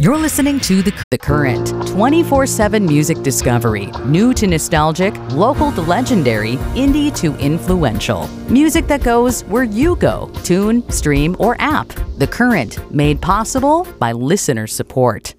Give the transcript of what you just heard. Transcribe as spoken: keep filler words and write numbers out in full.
You're listening to The, the Current, twenty-four seven music discovery, new to nostalgic, local to legendary, indie to influential. Music that goes where you go, tune, stream, or app. The Current, made possible by listener support.